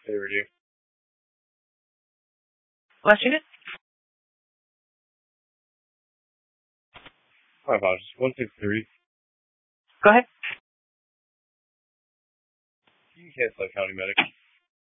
favorite you. Last unit? My apologies. 163. Go ahead. You can cancel that county medic.